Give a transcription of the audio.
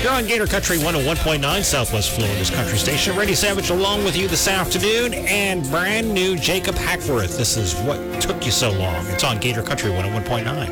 You're on Gator Country 101.9, Southwest Florida's country station. Randy Savage along with you this afternoon, and brand new Jacob Hackworth. This is What Took You So Long. It's on Gator Country 101.9.